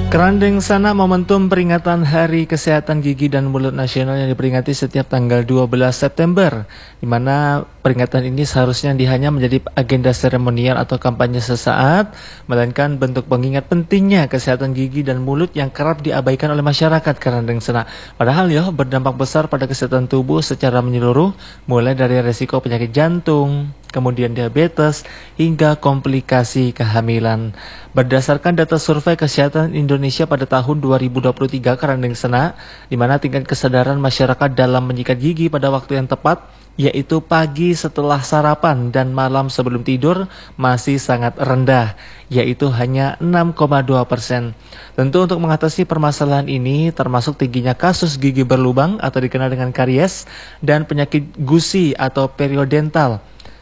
Kerandeng sana momentum peringatan Hari Kesehatan Gigi dan Mulut Nasional yang diperingati setiap tanggal 12 September, di mana peringatan ini seharusnya hanya menjadi agenda seremonial atau kampanye sesaat, melainkan bentuk pengingat pentingnya kesehatan gigi dan mulut yang kerap diabaikan oleh masyarakat Kerandeng sana. Padahal berdampak besar pada kesehatan tubuh secara menyeluruh, mulai dari resiko penyakit jantung, kemudian diabetes, hingga komplikasi kehamilan. Berdasarkan data survei kesehatan Indonesia pada tahun 2023 Kerandeng Sena, di mana tingkat kesadaran masyarakat dalam menyikat gigi pada waktu yang tepat, yaitu pagi setelah sarapan dan malam sebelum tidur, masih sangat rendah, yaitu hanya 6,2%. Tentu untuk mengatasi permasalahan ini, termasuk tingginya kasus gigi berlubang atau dikenal dengan karies, dan penyakit gusi atau periodontal.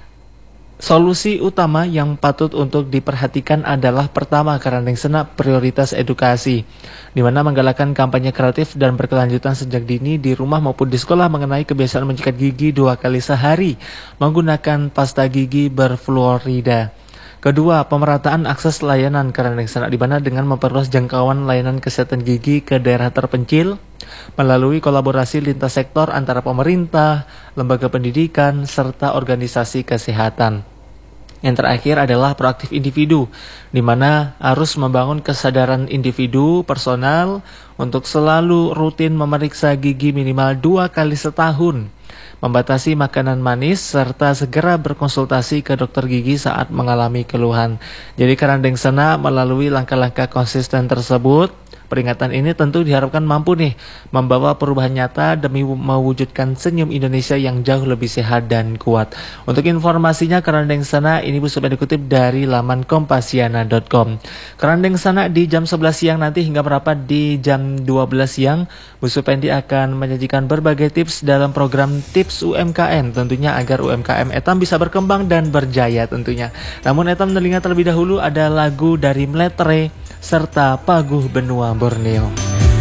Solusi utama yang patut untuk diperhatikan adalah pertama, Kerandeng Sena prioritas edukasi, di mana menggalakkan kampanye kreatif dan berkelanjutan sejak dini di rumah maupun di sekolah mengenai kebiasaan menyikat gigi 2 kali sehari menggunakan pasta gigi berfluorida. Kedua, pemerataan akses layanan Kerandeng Sena, di mana dengan memperluas jangkauan layanan kesehatan gigi ke daerah terpencil melalui kolaborasi lintas sektor antara pemerintah, lembaga pendidikan, serta organisasi kesehatan. Yang terakhir adalah proaktif individu, di mana harus membangun kesadaran individu personal untuk selalu rutin memeriksa gigi minimal 2 kali setahun, membatasi makanan manis, serta segera berkonsultasi ke dokter gigi saat mengalami keluhan. Jadi Kerandeng Sena melalui langkah-langkah konsisten tersebut, peringatan ini tentu diharapkan mampu membawa perubahan nyata demi mewujudkan senyum Indonesia yang jauh lebih sehat dan kuat. Untuk informasinya Kerandeng Sena ini Bu Supendi dikutip dari laman kompasiana.com. Kerandeng Sena di jam 11 siang nanti hingga merapat di jam 12 siang, Bu Supendi akan menyajikan berbagai tips dalam program Tips UMKM, tentunya agar UMKM Etam bisa berkembang dan berjaya tentunya. Namun Etam telinga terlebih dahulu ada lagu dari Mletre serta Paguh Benua Borneo.